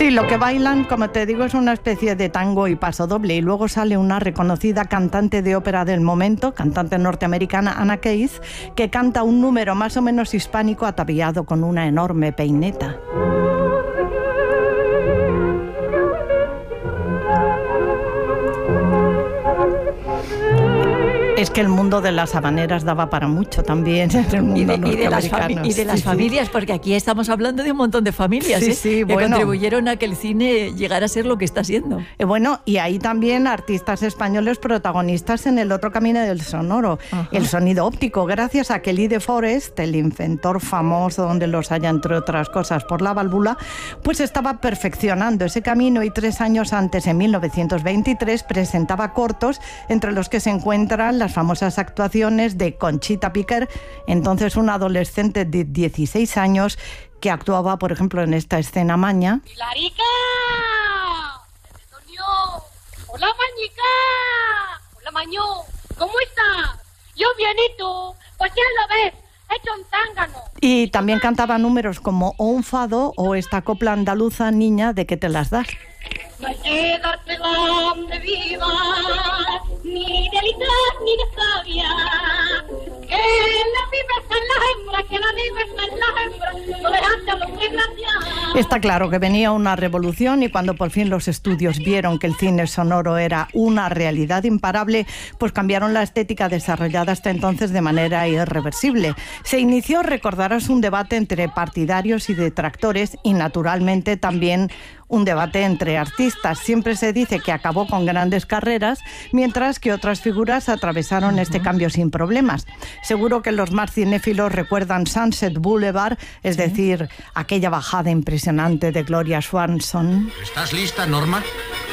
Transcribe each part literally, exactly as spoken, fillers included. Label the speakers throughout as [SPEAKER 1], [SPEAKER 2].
[SPEAKER 1] Sí, lo que bailan, como te digo, es una especie de tango y paso doble. Y luego sale una reconocida cantante de ópera del momento, cantante norteamericana, Anna Keith, que canta un número más o menos hispánico ataviado con una enorme peineta. Es que el mundo de las habaneras daba para mucho también en el mundo
[SPEAKER 2] y de, y de las,
[SPEAKER 1] norteamericano.
[SPEAKER 2] y de las
[SPEAKER 1] sí,
[SPEAKER 2] familias,
[SPEAKER 1] sí.
[SPEAKER 2] Porque aquí estamos hablando de un montón de familias,
[SPEAKER 1] sí,
[SPEAKER 2] ¿eh?
[SPEAKER 1] sí,
[SPEAKER 2] que
[SPEAKER 1] bueno.
[SPEAKER 2] contribuyeron a que el cine llegara a ser lo que está siendo.
[SPEAKER 1] Eh, bueno, y hay también artistas españoles protagonistas en el otro camino del sonoro, Ajá. el sonido óptico, gracias a que Lee de Forest, el inventor famoso donde los haya, entre otras cosas, por la válvula, pues estaba perfeccionando ese camino y tres años antes, en mil novecientos veintitrés, presentaba cortos entre los que se encuentran las famosas actuaciones de Conchita Piquer, entonces una adolescente de dieciséis años que actuaba, por ejemplo, en esta escena Maña.
[SPEAKER 3] ¡Pilarica! ¡Antonio! ¡Hola, Mañica! ¡Hola, Maño! ¿Cómo estás? Yo bien, ¿y tú? Pues ya lo ves, hecho un zángano.
[SPEAKER 1] Y también cantaba números como O un fado o esta copla andaluza, Niña, ¿de qué te las das?
[SPEAKER 3] No hay que darte donde vivas, ni de litras ni de sabia, que la viva está en la hembra, que la viva está en la hembra, no dejaste a los desgraciados.
[SPEAKER 1] Está claro que venía una revolución y cuando por fin los estudios vieron que el cine sonoro era una realidad imparable, pues cambiaron la estética desarrollada hasta entonces de manera irreversible. Se inició, recordarás, un debate entre partidarios y detractores y naturalmente también un debate entre artistas. Siempre se dice que acabó con grandes carreras, mientras que otras figuras atravesaron este cambio sin problemas. Seguro que los más cinéfilos recuerdan Sunset Boulevard, es sí. decir, aquella bajada impresionante de Gloria Swanson.
[SPEAKER 4] ¿Estás lista, Norma?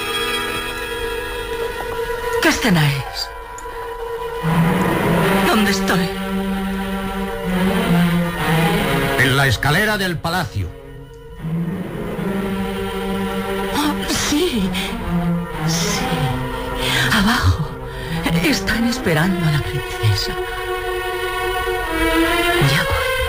[SPEAKER 5] ¿Qué escena es? ¿Dónde estoy?
[SPEAKER 4] En la escalera del palacio.
[SPEAKER 5] Sí, sí. Abajo están esperando a la princesa. Ya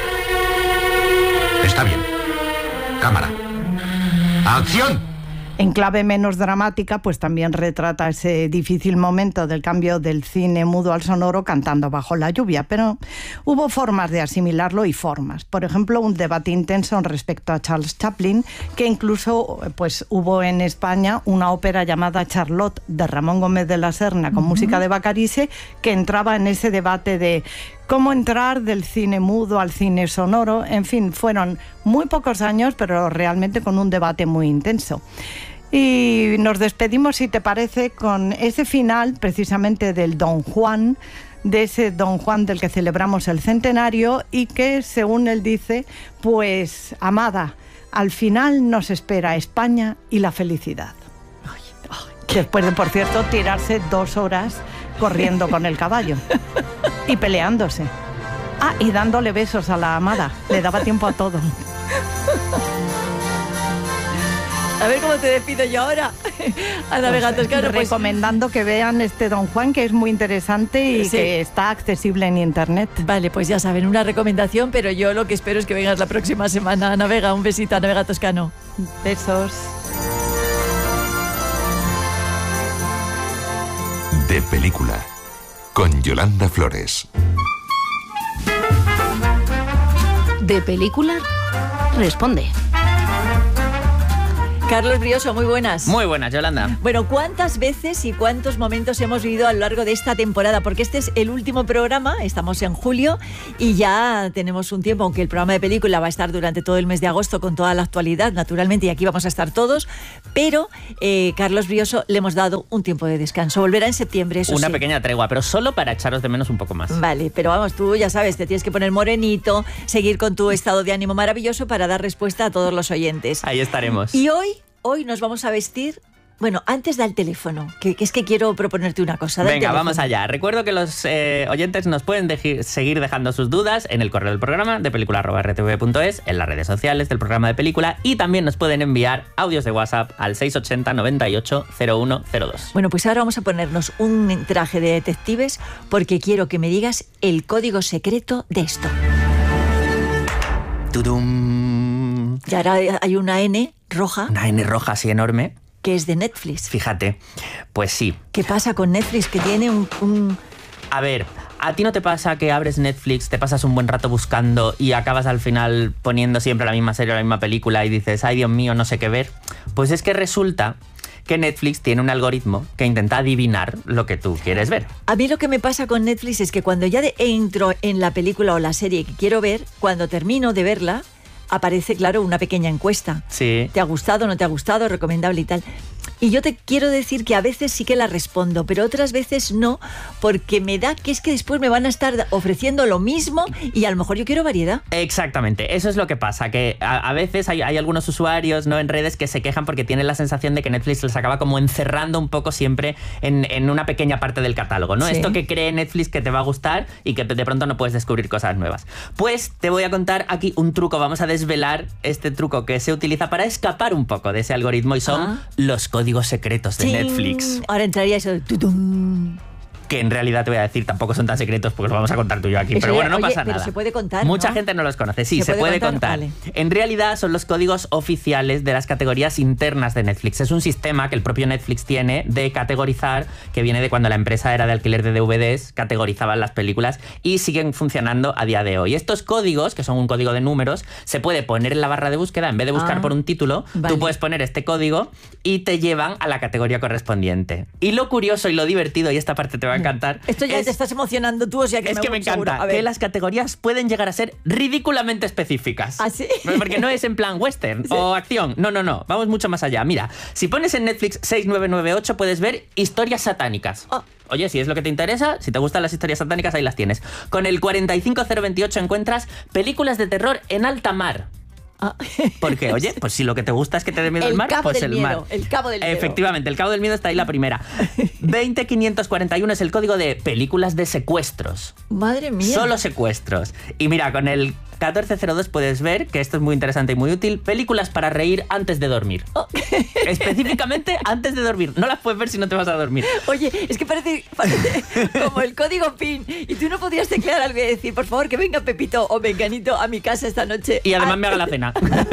[SPEAKER 5] voy.
[SPEAKER 4] Está bien. Cámara. ¡Acción!
[SPEAKER 1] En clave menos dramática, pues también retrata ese difícil momento del cambio del cine mudo al sonoro cantando bajo la lluvia, pero hubo formas de asimilarlo y formas. Por ejemplo, un debate intenso respecto a Charles Chaplin, que incluso pues hubo en España una ópera llamada Charlotte de Ramón Gómez de la Serna con uh-huh. música de Bacarice, que entraba en ese debate de cómo entrar del cine mudo al cine sonoro. En fin, fueron muy pocos años, pero realmente con un debate muy intenso. Y nos despedimos, si te parece, con ese final precisamente del Don Juan, de ese Don Juan del que celebramos el centenario y que, según él dice, pues, amada, al final nos espera España y la felicidad. Ay, ay. Después de, por cierto, tirarse dos horas corriendo con el caballo y peleándose. Ah, y dándole besos a la amada. Le daba tiempo a todo.
[SPEAKER 2] A ver cómo te despido yo ahora. A navegantes, claro, pues,
[SPEAKER 1] recomendando que vean este Don Juan, que es muy interesante y sí. que está accesible en internet.
[SPEAKER 2] Vale, pues ya saben, una recomendación, pero yo lo que espero es que vengas la próxima semana. Navega, un besito a Navega Toscano.
[SPEAKER 1] Besos.
[SPEAKER 6] De película, con Yolanda Flores.
[SPEAKER 7] De película, responde.
[SPEAKER 2] Carlos Brioso, muy buenas.
[SPEAKER 8] Muy buenas, Yolanda.
[SPEAKER 2] Bueno, ¿cuántas veces y cuántos momentos hemos vivido a lo largo de esta temporada? Porque este es el último programa, estamos en julio y ya tenemos un tiempo, aunque el programa de película va a estar durante todo el mes de agosto con toda la actualidad, naturalmente, y aquí vamos a estar todos, pero eh, Carlos Brioso le hemos dado un tiempo de descanso. Volverá en septiembre, eso
[SPEAKER 8] Una
[SPEAKER 2] sí.
[SPEAKER 8] pequeña tregua, pero solo para echaros de menos un poco más.
[SPEAKER 2] Vale, pero vamos, tú ya sabes, te tienes que poner morenito, seguir con tu estado de ánimo maravilloso para dar respuesta a todos los oyentes.
[SPEAKER 8] Ahí estaremos.
[SPEAKER 2] Y hoy... Hoy nos vamos a vestir... Bueno, antes da el teléfono, que, que es que quiero proponerte una cosa.
[SPEAKER 8] Venga, vamos allá. Recuerdo que los eh, oyentes nos pueden deji- seguir dejando sus dudas en el correo del programa de película arroba r t v punto es, en las redes sociales del programa de película y también nos pueden enviar audios de WhatsApp al seis ochenta noventa y ocho cero uno cero dos.
[SPEAKER 2] Bueno, pues ahora vamos a ponernos un traje de detectives porque quiero que me digas el código secreto de esto.
[SPEAKER 8] Tudum.
[SPEAKER 2] Y ahora hay una N roja.
[SPEAKER 8] Una N roja así enorme.
[SPEAKER 2] Que es de Netflix.
[SPEAKER 8] Fíjate, pues sí.
[SPEAKER 2] ¿Qué pasa con Netflix? Que tiene un... un...
[SPEAKER 8] A ver, ¿a ti no te pasa que abres Netflix, te pasas un buen rato buscando y acabas al final poniendo siempre la misma serie o la misma película y dices, ay Dios mío, no sé qué ver? Pues es que resulta que Netflix tiene un algoritmo que intenta adivinar lo que tú quieres ver.
[SPEAKER 2] A mí lo que me pasa con Netflix es que cuando ya de- entro en la película o la serie que quiero ver, cuando termino de verla, aparece, claro, una pequeña encuesta.
[SPEAKER 8] Sí.
[SPEAKER 2] ¿Te ha gustado, no te ha gustado, recomendable y tal? Y yo te quiero decir que a veces sí que la respondo, pero otras veces no, porque me da que es que después me van a estar ofreciendo lo mismo y a lo mejor yo quiero variedad.
[SPEAKER 8] Exactamente, eso es lo que pasa, que a, a veces hay, hay algunos usuarios, ¿no?, en redes que se quejan porque tienen la sensación de que Netflix les acaba como encerrando un poco siempre en, en una pequeña parte del catálogo, ¿no?
[SPEAKER 2] Sí.
[SPEAKER 8] Esto que cree Netflix que te va a gustar y que de pronto no puedes descubrir cosas nuevas. Pues te voy a contar aquí un truco, vamos a desvelar este truco que se utiliza para escapar un poco de ese algoritmo y son
[SPEAKER 2] Ah.
[SPEAKER 8] los códigos secretos de
[SPEAKER 2] ¡Chin!
[SPEAKER 8] Netflix.
[SPEAKER 2] Ahora entraría eso de tutum.
[SPEAKER 8] Que en realidad te voy a decir, tampoco son tan secretos porque los vamos a contar tú y yo aquí.
[SPEAKER 2] Eso
[SPEAKER 8] Pero
[SPEAKER 2] ya-
[SPEAKER 8] bueno, no
[SPEAKER 2] oye,
[SPEAKER 8] pasa
[SPEAKER 2] pero
[SPEAKER 8] nada.
[SPEAKER 2] se puede contar,
[SPEAKER 8] Mucha
[SPEAKER 2] ¿no?
[SPEAKER 8] gente no los conoce. Sí,
[SPEAKER 2] ¿Se
[SPEAKER 8] se,
[SPEAKER 2] puede
[SPEAKER 8] puede
[SPEAKER 2] contar?
[SPEAKER 8] contar.
[SPEAKER 2] Vale.
[SPEAKER 8] En realidad son los códigos oficiales de las categorías internas de Netflix. Es un sistema que el propio Netflix tiene de categorizar, que viene de cuando la empresa era de alquiler de D V Ds, categorizaban las películas y siguen funcionando a día de hoy. Estos códigos, que son un código de números, se puede poner en la barra de búsqueda. En vez de buscar
[SPEAKER 2] Ah,
[SPEAKER 8] por un título,
[SPEAKER 2] vale.
[SPEAKER 8] tú puedes poner este código y te llevan a la categoría correspondiente. Y lo curioso y lo divertido, y esta parte te va a encantar,
[SPEAKER 2] Esto ya
[SPEAKER 8] es-
[SPEAKER 2] te estás emocionando tú, o sea que
[SPEAKER 8] es que me
[SPEAKER 2] seguro.
[SPEAKER 8] encanta
[SPEAKER 2] A ver.
[SPEAKER 8] que las categorías pueden llegar a ser ridículamente específicas.
[SPEAKER 2] ¿Ah, sí?
[SPEAKER 8] Porque no es en plan western
[SPEAKER 2] Sí.
[SPEAKER 8] o acción. No, no, no. Vamos mucho más allá. Mira, si pones en Netflix seis nueve nueve ocho puedes ver historias satánicas.
[SPEAKER 2] Oh.
[SPEAKER 8] Oye, si es lo que te interesa, si te gustan las historias satánicas, ahí las tienes. Con el cuarenta y cinco cero veintiocho encuentras películas de terror en alta mar.
[SPEAKER 2] Ah.
[SPEAKER 8] Porque, oye, pues si lo que te gusta es que te dé miedo
[SPEAKER 2] El
[SPEAKER 8] el mar,
[SPEAKER 2] cabo
[SPEAKER 8] pues
[SPEAKER 2] del
[SPEAKER 8] el
[SPEAKER 2] miedo,
[SPEAKER 8] mar.
[SPEAKER 2] el cabo del miedo.
[SPEAKER 8] Efectivamente, el cabo del miedo está ahí la primera. veinte quinientos cuarenta y uno es el código de películas de secuestros.
[SPEAKER 2] Madre mía.
[SPEAKER 8] Solo secuestros. Y mira, con el catorce cero dos puedes ver, que esto es muy interesante y muy útil, películas para reír antes de dormir.
[SPEAKER 2] Oh.
[SPEAKER 8] Específicamente antes de dormir. No las puedes ver si no te vas a dormir.
[SPEAKER 2] Oye, es que parece, parece como el código PIN. Y tú no podrías teclear algo y decir, por favor, que venga Pepito o Menganito a mi casa esta noche.
[SPEAKER 8] Y además
[SPEAKER 2] Ah,
[SPEAKER 8] me haga la cena.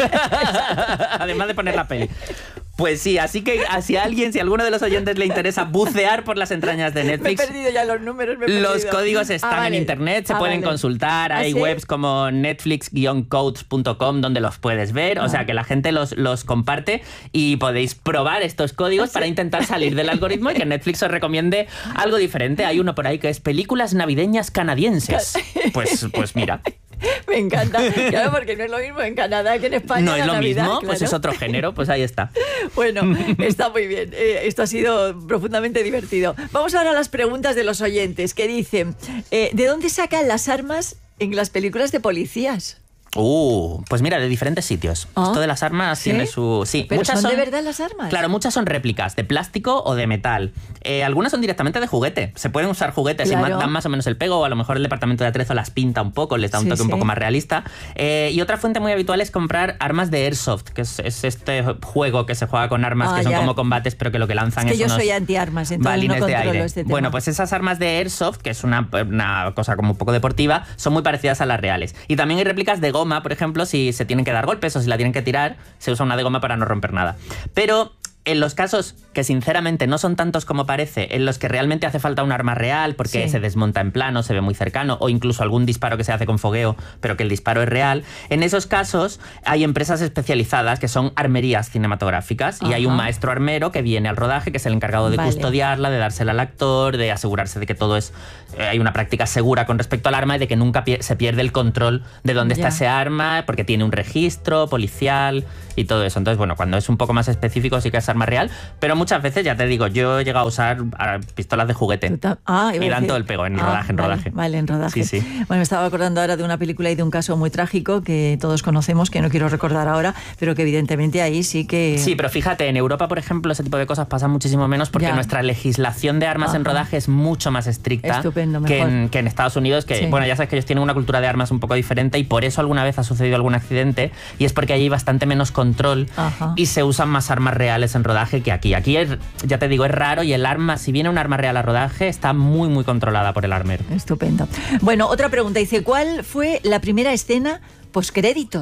[SPEAKER 8] Además de poner la peli. Pues sí, así que si a alguien, si a alguno de los oyentes le interesa bucear por las entrañas de
[SPEAKER 2] Me he
[SPEAKER 8] Netflix,
[SPEAKER 2] perdido ya los números, me he
[SPEAKER 8] los
[SPEAKER 2] perdido.
[SPEAKER 8] códigos están
[SPEAKER 2] Ah, vale.
[SPEAKER 8] en internet, se
[SPEAKER 2] Ah,
[SPEAKER 8] pueden
[SPEAKER 2] vale.
[SPEAKER 8] consultar,
[SPEAKER 2] ¿Ah,
[SPEAKER 8] hay
[SPEAKER 2] sí?
[SPEAKER 8] webs como netflix guion codes punto com donde los puedes ver, o sea que la gente los, los comparte y podéis probar estos códigos
[SPEAKER 2] ¿Ah, sí?
[SPEAKER 8] para intentar salir del algoritmo y que Netflix os recomiende algo diferente. Hay uno por ahí que es películas navideñas canadienses. Pues, pues mira.
[SPEAKER 2] Me encanta. Claro, porque no es lo mismo en Canadá que en España.
[SPEAKER 8] No es
[SPEAKER 2] la
[SPEAKER 8] lo
[SPEAKER 2] Navidad,
[SPEAKER 8] mismo, pues
[SPEAKER 2] claro.
[SPEAKER 8] es otro género, pues ahí está.
[SPEAKER 2] Bueno, está muy bien. Eh, esto ha sido profundamente divertido. Vamos ahora a las preguntas de los oyentes que dicen, eh, ¿de dónde sacan las armas en las películas de policías?
[SPEAKER 8] Uh, pues mira, de diferentes sitios.
[SPEAKER 2] Ah,
[SPEAKER 8] Esto de las armas
[SPEAKER 2] ¿sí?
[SPEAKER 8] tiene su... Sí,
[SPEAKER 2] ¿Pero
[SPEAKER 8] muchas
[SPEAKER 2] son de verdad las armas?
[SPEAKER 8] Claro, muchas son réplicas, de plástico o de metal. Eh, algunas son directamente de juguete. Se pueden usar juguetes y
[SPEAKER 2] Claro.
[SPEAKER 8] ma- dan más o menos el pego, o a lo mejor el departamento de atrezo las pinta un poco, les da un
[SPEAKER 2] Sí,
[SPEAKER 8] toque un
[SPEAKER 2] sí.
[SPEAKER 8] poco más realista. Eh, y otra fuente muy habitual es comprar armas de Airsoft, que es, es este juego que se juega con armas
[SPEAKER 2] Ah,
[SPEAKER 8] que son
[SPEAKER 2] ya.
[SPEAKER 8] como combates, pero que lo que lanzan
[SPEAKER 2] Es
[SPEAKER 8] es,
[SPEAKER 2] que yo
[SPEAKER 8] unos
[SPEAKER 2] soy antiarmas, entonces
[SPEAKER 8] balines
[SPEAKER 2] no
[SPEAKER 8] de
[SPEAKER 2] controlo
[SPEAKER 8] aire.
[SPEAKER 2] este tema.
[SPEAKER 8] Bueno, pues esas armas de Airsoft, que es una, una cosa como un poco deportiva, son muy parecidas a las reales. Y también hay réplicas de goma, por ejemplo, si se tienen que dar golpes o si la tienen que tirar, se usa una de goma para no romper nada. Pero en los casos que sinceramente no son tantos como parece, en los que realmente hace falta un arma real porque
[SPEAKER 2] Sí.
[SPEAKER 8] se desmonta en plano, se ve muy cercano, o incluso algún disparo que se hace con fogueo, pero que el disparo es real, en esos casos hay empresas especializadas que son armerías cinematográficas y hay un
[SPEAKER 2] Ajá.
[SPEAKER 8] maestro armero que viene al rodaje, que es el encargado de
[SPEAKER 2] Vale.
[SPEAKER 8] custodiarla, de dársela al actor, de asegurarse de que todo es... eh, hay una práctica segura con respecto al arma y de que nunca pie- se pierde el control de dónde
[SPEAKER 2] Ya.
[SPEAKER 8] está ese arma, porque tiene un registro policial y todo eso. Entonces, bueno, cuando es un poco más específico sí que es arma real, pero muchas veces, ya te digo, yo he llegado a usar ah, pistolas de juguete.
[SPEAKER 2] Tú ta- Ah, iba a
[SPEAKER 8] y dan
[SPEAKER 2] decir-
[SPEAKER 8] todo el pego en
[SPEAKER 2] Ah,
[SPEAKER 8] rodaje, en
[SPEAKER 2] vale,
[SPEAKER 8] rodaje.
[SPEAKER 2] Vale, en rodaje.
[SPEAKER 8] Sí, sí.
[SPEAKER 2] Bueno, me estaba acordando ahora de una película y de un caso muy trágico que todos conocemos, que no quiero recordar ahora, pero que evidentemente ahí sí que...
[SPEAKER 8] Sí, pero fíjate, en Europa, por ejemplo, ese tipo de cosas pasan muchísimo menos porque
[SPEAKER 2] Ya.
[SPEAKER 8] nuestra legislación de armas en
[SPEAKER 2] Ajá.
[SPEAKER 8] rodaje es mucho más estricta
[SPEAKER 2] Estupendo,
[SPEAKER 8] que,
[SPEAKER 2] mejor.
[SPEAKER 8] en, que en Estados Unidos, que,
[SPEAKER 2] Sí.
[SPEAKER 8] bueno, ya sabes que ellos tienen una cultura de armas un poco diferente y por eso alguna vez ha sucedido algún accidente y es porque allí hay bastante menos control
[SPEAKER 2] Ajá.
[SPEAKER 8] y se usan más armas reales en rodaje que aquí. Aquí, es, ya te digo, es raro y el arma, si viene un arma real a rodaje, está muy, muy controlada por el armero.
[SPEAKER 2] Estupendo. Bueno, otra pregunta. Dice, ¿cuál fue la primera escena postcréditos?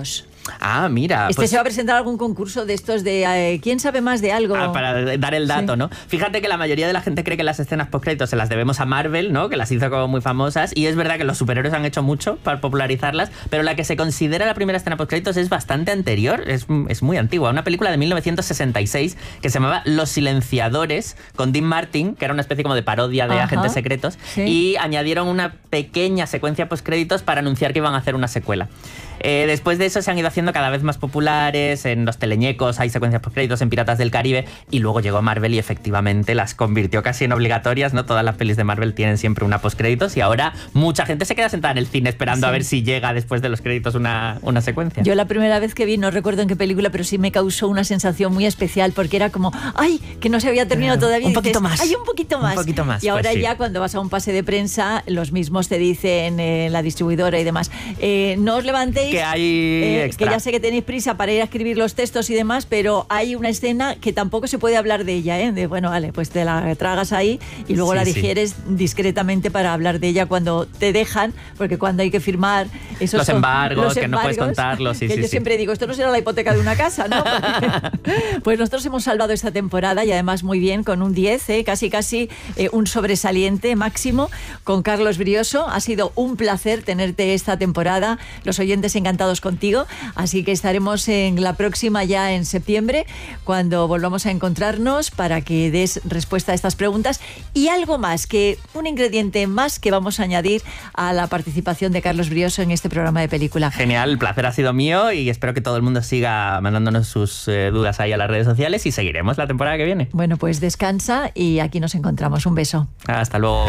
[SPEAKER 8] Ah, mira.
[SPEAKER 2] Este
[SPEAKER 8] pues,
[SPEAKER 2] se va a presentar a algún concurso de estos de eh, ¿quién sabe más de algo?
[SPEAKER 8] Ah, para dar el dato,
[SPEAKER 2] Sí.
[SPEAKER 8] ¿no? Fíjate que la mayoría de la gente cree que las escenas postcréditos se las debemos a Marvel, ¿no? Que las hizo como muy famosas, y es verdad que los superhéroes han hecho mucho para popularizarlas, pero la que se considera la primera escena postcréditos es bastante anterior, es, es muy antigua. Una película de mil novecientos sesenta y seis que se llamaba Los Silenciadores, con Dean Martin, que era una especie como de parodia de
[SPEAKER 2] Ajá.
[SPEAKER 8] agentes secretos,
[SPEAKER 2] Sí.
[SPEAKER 8] y añadieron una pequeña secuencia postcréditos para anunciar que iban a hacer una secuela. Eh, después de eso se han ido haciendo cada vez más populares, en los teleñecos hay secuencias postcréditos, en Piratas del Caribe, y luego llegó Marvel y efectivamente las convirtió casi en obligatorias, ¿no? Todas las pelis de Marvel tienen siempre una postcréditos y ahora mucha gente se queda sentada en el cine esperando
[SPEAKER 2] Sí.
[SPEAKER 8] a ver si llega después de los créditos una, una secuencia.
[SPEAKER 2] Yo la primera vez que vi, no recuerdo en qué película, pero sí me causó una sensación muy especial porque era como, ¡ay! Que no se había terminado
[SPEAKER 8] Claro,
[SPEAKER 2] todavía.
[SPEAKER 8] un
[SPEAKER 2] Y
[SPEAKER 8] poquito
[SPEAKER 2] dices,
[SPEAKER 8] más.
[SPEAKER 2] ¡ay, un poquito más!
[SPEAKER 8] Un poquito más,
[SPEAKER 2] Y ahora
[SPEAKER 8] pues sí.
[SPEAKER 2] ya cuando vas a un pase de prensa, los mismos te dicen, eh, la distribuidora y demás, eh, no os levantéis.
[SPEAKER 8] Que hay
[SPEAKER 2] eh,
[SPEAKER 8] extra.
[SPEAKER 2] que ya sé que tenéis prisa para ir a escribir los textos y demás, pero hay una escena que tampoco se puede hablar de ella, ¿eh? De, bueno, vale, pues te la tragas ahí y luego
[SPEAKER 8] Sí,
[SPEAKER 2] la
[SPEAKER 8] sí.
[SPEAKER 2] digieres discretamente para hablar de ella cuando te dejan, porque cuando hay que firmar esos
[SPEAKER 8] Los
[SPEAKER 2] son-
[SPEAKER 8] embargos,
[SPEAKER 2] los
[SPEAKER 8] que no puedes
[SPEAKER 2] embargos,
[SPEAKER 8] contarlos, sí,
[SPEAKER 2] que
[SPEAKER 8] sí,
[SPEAKER 2] yo
[SPEAKER 8] sí.
[SPEAKER 2] siempre digo, esto no será la hipoteca de una casa, ¿no? Pues nosotros hemos salvado esta temporada y además muy bien, con un diez, ¿eh? casi casi eh, un sobresaliente máximo con Carlos Brioso. Ha sido un placer tenerte esta temporada, los oyentes encantados contigo, así que estaremos en la próxima ya en septiembre, cuando volvamos a encontrarnos para que des respuesta a estas preguntas y algo más, que un ingrediente más que vamos a añadir a la participación de Carlos Brioso en este programa de película.
[SPEAKER 8] Genial, el placer ha sido mío y espero que todo el mundo siga mandándonos sus eh, dudas ahí a las redes sociales y seguiremos la temporada que viene.
[SPEAKER 2] Bueno, pues descansa y aquí nos encontramos. Un beso.
[SPEAKER 8] Hasta luego.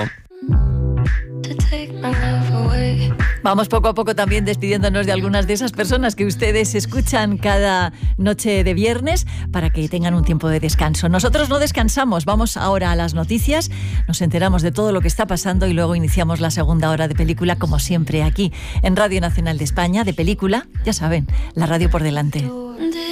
[SPEAKER 2] Vamos poco a poco también despidiéndonos de algunas de esas personas que ustedes escuchan cada noche de viernes para que tengan un tiempo de descanso. Nosotros no descansamos, vamos ahora a las noticias, nos enteramos de todo lo que está pasando y luego iniciamos la segunda hora de película, como siempre aquí en Radio Nacional de España, de película, ya saben, la radio por delante.